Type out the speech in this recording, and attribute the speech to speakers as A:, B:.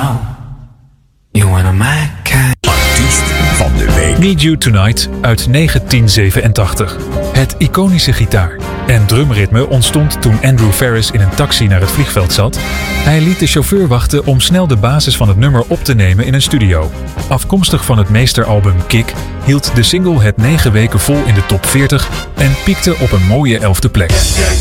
A: You wanna my kind.
B: Artiest van de week.
C: Need You Tonight uit 1987. Het iconische gitaar- en drumritme ontstond toen Andrew Farriss in een taxi naar het vliegveld zat. Hij liet de chauffeur wachten om snel de basis van het nummer op te nemen in een studio. Afkomstig van het meesteralbum Kick hield de single het 9 weken vol in de top 40 en piekte op een mooie 11e plek.